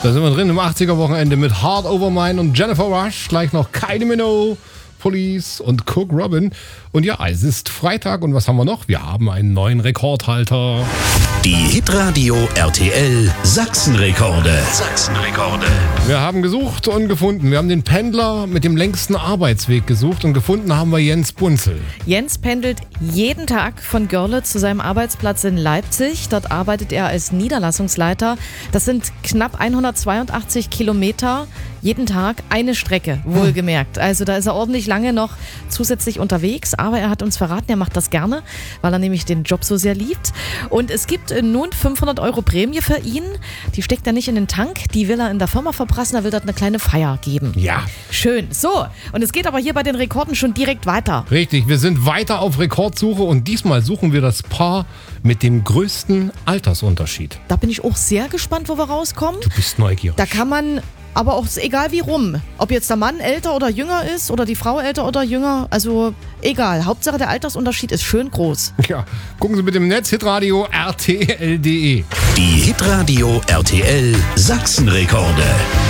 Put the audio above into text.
Da sind wir drin im 80er-Wochenende mit Hard Over Mine und Jennifer Rush. Gleich noch Kylie Minogue, Police und Cook Robin. Und ja, es ist Freitag und was haben wir noch? Wir haben einen neuen Rekordhalter. Die Hitradio RTL Sachsenrekorde. Wir haben gesucht und gefunden. Wir haben den Pendler mit dem längsten Arbeitsweg gesucht und gefunden haben wir Jens Bunzel. Jens pendelt jeden Tag von Görlitz zu seinem Arbeitsplatz in Leipzig. Dort arbeitet er als Niederlassungsleiter. Das sind knapp 182 Kilometer. Jeden Tag eine Strecke, wohlgemerkt. Also da ist er ordentlich lange noch zusätzlich unterwegs. Aber er hat uns verraten, er macht das gerne, weil er nämlich den Job so sehr liebt. Und es gibt nun 500 € Prämie für ihn. Die steckt er nicht in den Tank. Die will er in der Firma verprassen. Er will dort eine kleine Feier geben. Ja. Schön. So, und es geht aber hier bei den Rekorden schon direkt weiter. Richtig, wir sind weiter auf Rekordsuche und diesmal suchen wir das Paar mit dem größten Altersunterschied. Da bin ich auch sehr gespannt, wo wir rauskommen. Du bist neugierig. Da kann man aber auch egal wie rum, ob jetzt der Mann älter oder jünger ist oder die Frau älter oder jünger, also egal. Hauptsache der Altersunterschied ist schön groß. Ja, gucken Sie bitte im Netz, hitradio rtl.de. Die Hitradio RTL Sachsenrekorde.